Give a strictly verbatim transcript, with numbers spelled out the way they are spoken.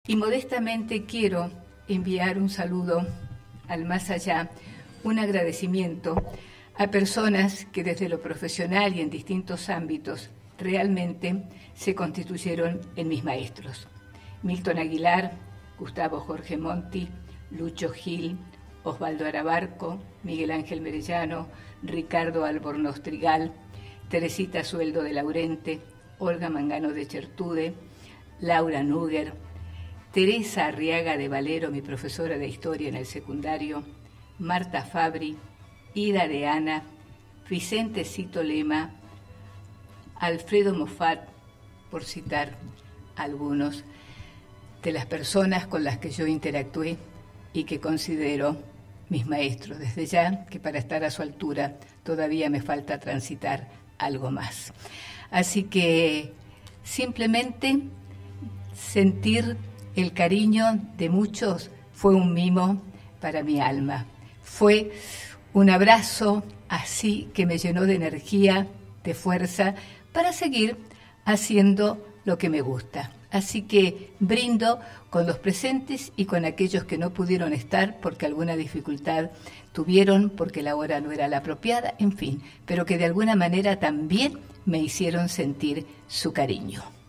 Y modestamente quiero enviar un saludo al más allá, un agradecimiento a personas que desde lo profesional y en distintos ámbitos realmente se constituyeron en mis maestros. Milton Aguilar, Gustavo Jorge Monti, Lucho Gil, Osvaldo Arabarco, Miguel Ángel Merellano, Ricardo Albornoz Trigal, Teresita Sueldo de Laurente, Olga Mangano de Chertude, Laura Núger, Teresa Arriaga de Valero, mi profesora de historia en el secundario, Marta Fabri, Ida de Ana, Vicente Cito Lema, Alfredo Moffat, por citar algunos de las personas con las que yo interactué y que considero mis maestros. Desde ya que para estar a su altura todavía me falta transitar algo más. Así que simplemente sentir el cariño de muchos fue un mimo para mi alma. Fue un abrazo así que me llenó de energía, de fuerza, para seguir haciendo lo que me gusta. Así que brindo con los presentes y con aquellos que no pudieron estar porque alguna dificultad tuvieron, porque la hora no era la apropiada, en fin, pero que de alguna manera también me hicieron sentir su cariño.